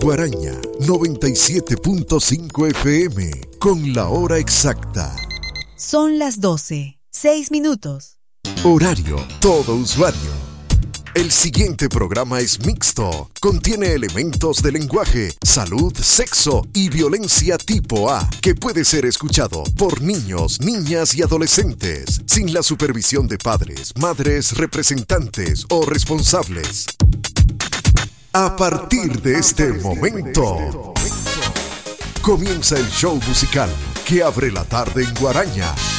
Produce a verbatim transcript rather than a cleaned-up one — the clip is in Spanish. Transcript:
Guaraña noventa y siete punto cinco F M con la hora exacta. Son las doce, seis minutos. Horario todo usuario. El siguiente programa es mixto. Contiene elementos de lenguaje, salud, sexo y violencia tipo A, que puede ser escuchado por niños, niñas y adolescentes, sin la supervisión de padres, madres, representantes o responsables. A partir de este momento, comienza el show musical que abre la tarde en Guaraña.